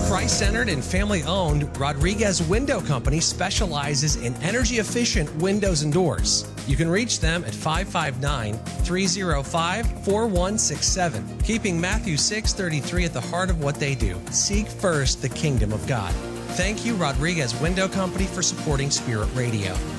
Christ-centered and family-owned, Rodriguez Window Company specializes in energy-efficient windows and doors. You can reach them at 559-305-4167, keeping Matthew 6:33 at the heart of what they do. Seek first the kingdom of God. Thank you, Rodriguez Window Company, for supporting Spirit Radio.